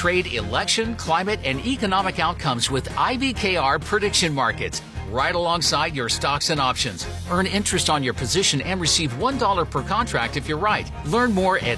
trade, election, climate, and economic outcomes with IBKR prediction markets. Right alongside your stocks and options. Earn interest on your position and receive $1 per contract if you're right. Learn more at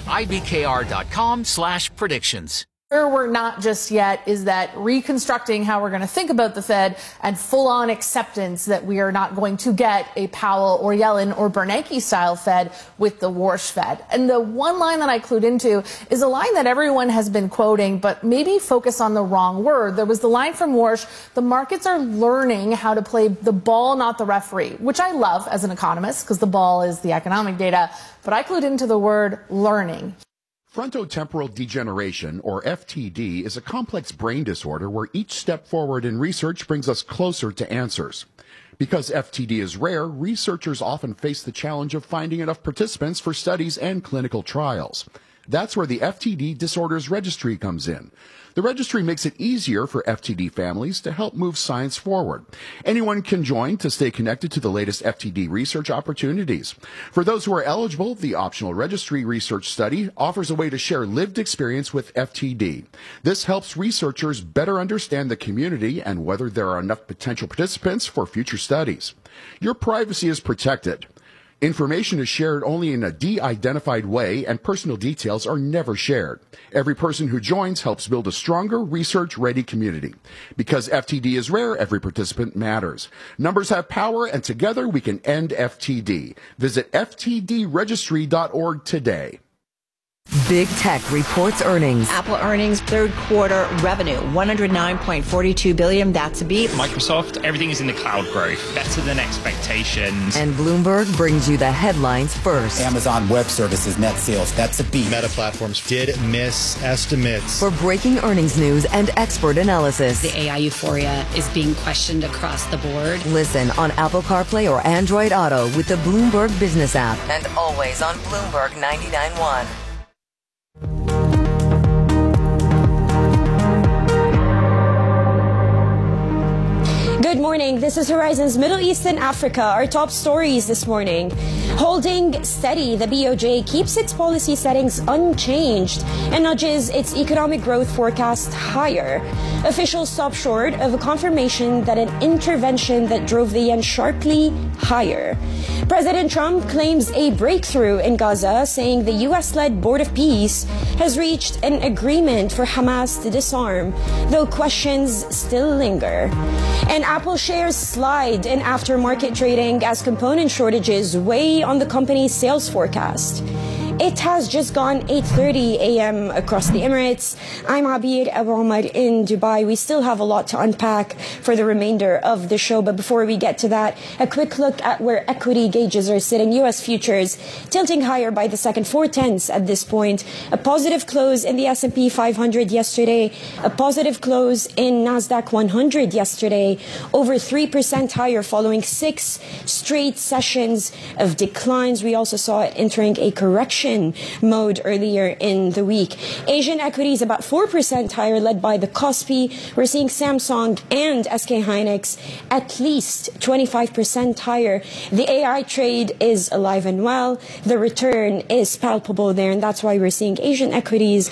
ibkr.com/predictions. Where we're not just yet is that reconstructing how we're going to think about the Fed and full-on acceptance that we are not going to get a Powell or Yellen or Bernanke-style Fed with the Warsh Fed. And the one line that I clued into is a line that everyone has been quoting, but maybe focus on the wrong word. There was the line from Warsh, the markets are learning how to play the ball, not the referee, which I love as an economist because the ball is the economic data, but I clued into the word learning. Frontotemporal degeneration, or FTD, is a complex brain disorder where each step forward in research brings us closer to answers. Because FTD is rare, researchers often face the challenge of finding enough participants for studies and clinical trials. That's where the FTD Disorders Registry comes in. The registry makes it easier for FTD families to help move science forward. Anyone can join to stay connected to the latest FTD research opportunities. For those who are eligible, the optional registry research study offers a way to share lived experience with FTD. This helps researchers better understand the community and whether there are enough potential participants for future studies. Your privacy is protected. Information is shared only in a de-identified way, and personal details are never shared. Every person who joins helps build a stronger, research-ready community. Because FTD is rare, every participant matters. Numbers have power, and together we can end FTD. Visit ftdregistry.org today. Big Tech reports earnings. Apple earnings, third quarter revenue, $109.42 billion. That's a beat. Microsoft, everything is in the cloud growth, better than expectations. And Bloomberg brings you the headlines first. Amazon Web Services net sales, that's a beat. Meta Platforms did miss estimates. For breaking earnings news and expert analysis. The AI euphoria is being questioned across the board. Listen on Apple CarPlay or Android Auto with the Bloomberg Business app. And always on Bloomberg 99.1. Good morning. This is Horizon's Middle East and Africa. Our top stories this morning. Holding steady, the BOJ keeps its policy settings unchanged and nudges its economic growth forecast higher. Officials stop short of a confirmation that an intervention that drove the yen sharply higher. President Trump claims a breakthrough in Gaza, saying the U.S.-led Board of Peace has reached an agreement for Hamas to disarm, though questions still linger. And Apple shares slide in aftermarket trading as component shortages weigh on the company's sales forecast. It has just gone 8:30 a.m. across the Emirates. I'm Abir Abu Omar in Dubai. We still have a lot to unpack for the remainder of the show. But before we get to that, a quick look at where equity gauges are sitting. U.S. futures tilting higher by the second 0.4 at this point. A positive close in the S&P 500 yesterday. A positive close in NASDAQ 100 yesterday. Over 3% higher following 6 straight sessions of declines. We also saw it entering a correction mode earlier in the week. Asian equities about 4% higher, led by the Kospi. We're seeing Samsung and SK Hynix at least 25% higher. The AI trade is alive and well. The return is palpable there, and that's why we're seeing Asian equities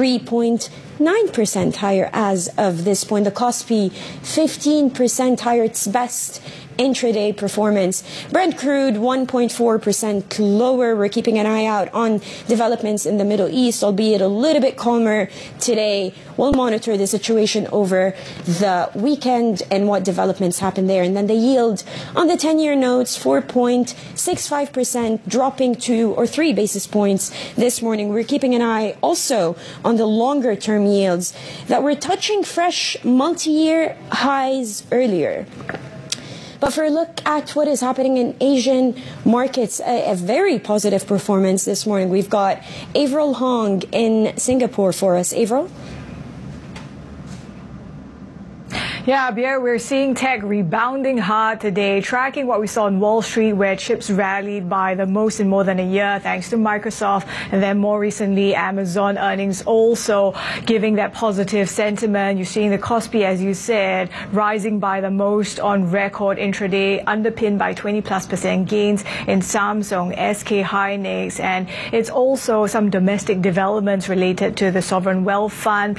3.9% higher as of this point. The Kospi 15% higher, its best intraday performance. Brent crude 1.4% lower. We're keeping an eye out on developments in the Middle East, albeit a little bit calmer today. We'll monitor the situation over the weekend and what developments happen there. And then the yield on the 10-year notes, 4.65%, dropping 2 or 3 basis points this morning. We're keeping an eye also on the longer-term yields that were touching fresh multi-year highs earlier. But for a look at what is happening in Asian markets, a very positive performance this morning. We've got Avril Hong in Singapore for us. Avril? Yeah, Abir, we're seeing tech rebounding hard today, tracking what we saw on Wall Street, where chips rallied by the most in more than a year, thanks to Microsoft, and then more recently, Amazon earnings also giving that positive sentiment. You're seeing the Kospi, as you said, rising by the most on record intraday, underpinned by 20+% gains in Samsung, SK Hynix, and it's also some domestic developments related to the Sovereign Wealth Fund.